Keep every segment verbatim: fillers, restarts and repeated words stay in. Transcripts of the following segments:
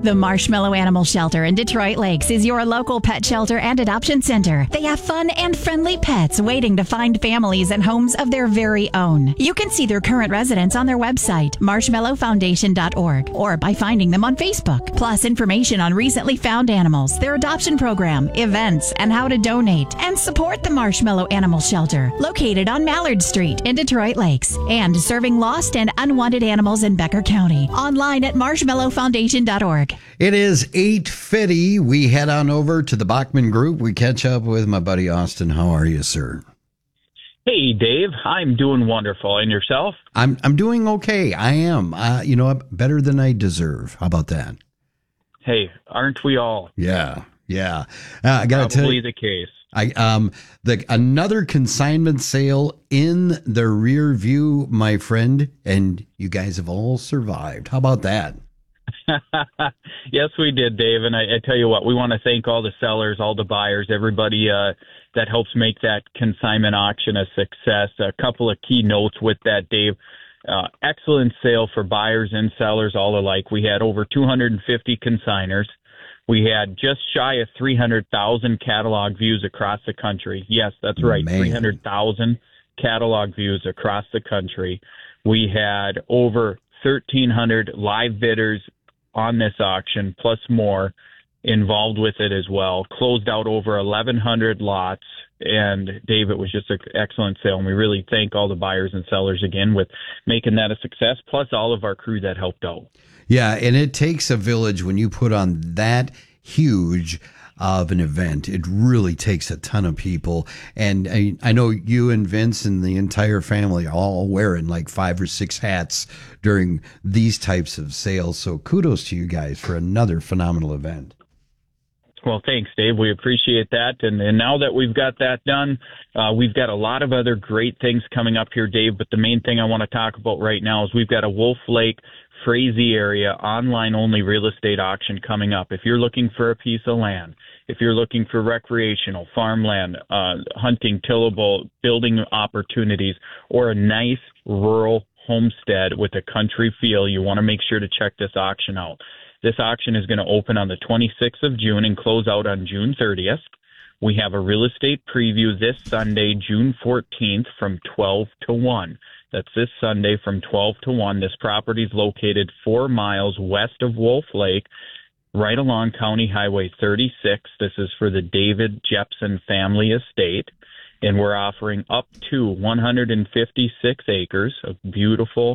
The Marshmallow Animal Shelter in Detroit Lakes is your local pet shelter and adoption center. They have fun and friendly pets waiting to find families and homes of their very own. You can see their current residents on their website, marshmallow foundation dot org, or by finding them on Facebook. Plus, information on recently found animals, their adoption program, events, and how to donate and support the Marshmallow Animal Shelter, located on Mallard Street in Detroit Lakes, and serving lost and unwanted animals in Becker County. Online at marshmallow foundation dot org. It is eight fifty. We head on over to the Bachman Group. We catch up with my buddy Austin. How are you, sir? Hey, Dave. I'm doing wonderful. And yourself? I'm I'm doing okay. I am. Uh, you know, better than I deserve. How about that? Hey, aren't we all? Yeah, yeah. Uh, I got to tell you. Probably the case. I um the another consignment sale in the rear view, my friend, and you guys have all survived. How about that? Yes, we did, Dave. And I, I tell you what, we want to thank all the sellers, all the buyers, everybody uh, that helps make that consignment auction a success. A couple of key notes with that, Dave. Uh, excellent sale for buyers and sellers all alike. We had over two hundred fifty consigners. We had just shy of three hundred thousand catalog views across the country. Yes, that's right, Man. three hundred thousand catalog views across the country. We had over thirteen hundred live bidders on this auction, plus more involved with it as well. Closed out over eleven hundred lots. And, Dave, it was just an excellent sale. And we really thank all the buyers and sellers again with making that a success, plus all of our crew that helped out. Yeah, and it takes a village when you put on that huge of an event. It really takes a ton of people. And I, I know you and Vince and the entire family are all wearing like five or six hats during these types of sales. So kudos to you guys for another phenomenal event. Well, thanks, Dave. We appreciate that. And, and now that we've got that done, uh, we've got a lot of other great things coming up here, Dave. But the main thing I want to talk about right now is we've got a Wolf Lake, Frazee area online-only real estate auction coming up. If you're looking for a piece of land, if you're looking for recreational, farmland, uh, hunting, tillable, building opportunities, or a nice rural homestead with a country feel, you want to make sure to check this auction out. This auction is going to open on the twenty-sixth of June and close out on June thirtieth. We have a real estate preview this Sunday, June fourteenth from twelve to one. That's this Sunday from twelve to one. This property is located four miles west of Wolf Lake, right along County Highway thirty-six. This is for the David Jepson family estate, and we're offering up to one hundred fifty-six acres of beautiful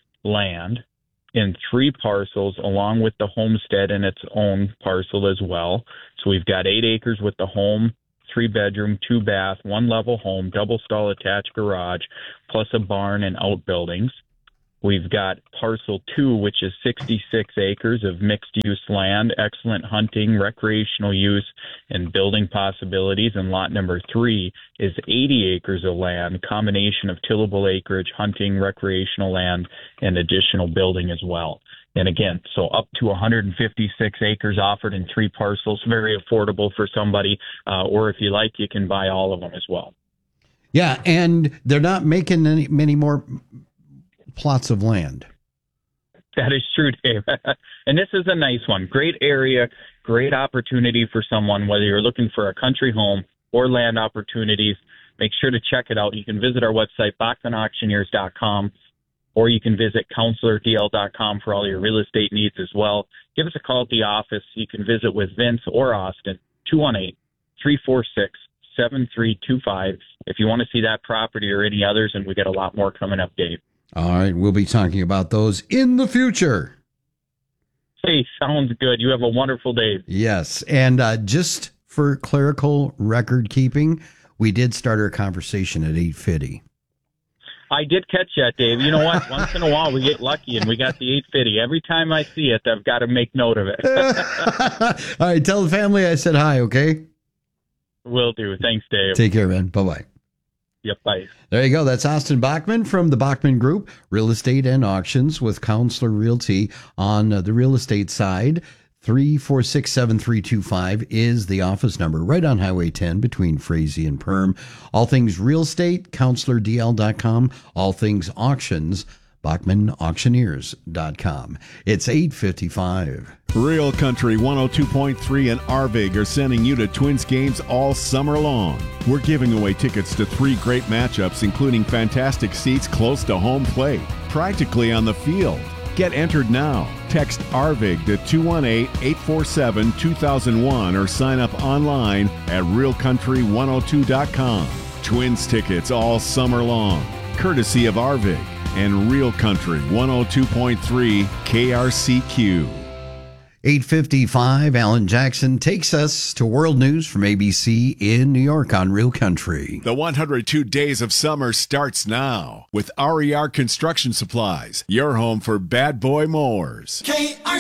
land in three parcels, along with the homestead in its own parcel as well. So we've got eight acres with the home, three bedroom, two bath, one level home, double stall attached garage, plus a barn and outbuildings. We've got parcel two, which is sixty-six acres of mixed use land, excellent hunting, recreational use, and building possibilities. And lot number three is eighty acres of land, combination of tillable acreage, hunting, recreational land, and additional building as well. And again, so up to one hundred fifty-six acres offered in three parcels, very affordable for somebody, uh, or if you like, you can buy all of them as well. Yeah, and they're not making any, many more plots of land. That is true, Dave. And this is a nice one. Great area, great opportunity for someone, whether you're looking for a country home or land opportunities. Make sure to check it out. You can visit our website, bachman auctioneers dot com, or you can visit counselor d l dot com for all your real estate needs as well. Give us a call at the office. You can visit with Vince or Austin, two one eight, three four six, seven three two five, if you want to see that property or any others, and we got a lot more coming up, Dave. All right, we'll be talking about those in the future. Hey, sounds good. You have a wonderful day. Yes, and uh, just for clerical record keeping, we did start our conversation at eight fifty. I did catch that, Dave. You know what? Once in a while, we get lucky, and we got the eight fifty. Every time I see it, I've got to make note of it. All right, tell the family I said hi, okay? Will do. Thanks, Dave. Take care, man. Bye-bye. Yep, bye. There you go. That's Austin Bachman from the Bachman Group, Real Estate and Auctions with Counselor Realty on uh, the real estate side. three four six, seven three two five is the office number right on Highway ten between Frazee and Perm. All things real estate, counselor d l dot com. All things auctions, bachman auctioneers dot com. It's eight fifty-five. Real Country one oh two point three and Arvig are sending you to Twins games all summer long. We're giving away tickets to three great matchups, including fantastic seats close to home plate, practically on the field. Get entered now. Text Arvig to two one eight, eight four seven, two thousand one or sign up online at real country one oh two dot com. Twins tickets all summer long, courtesy of Arvig and Real Country one oh two point three K R C Q. eight fifty-five, Alan Jackson takes us to world news from A B C in New York on Real Country. The one hundred two Days of Summer starts now with R E R Construction Supplies, your home for bad boy mowers. K R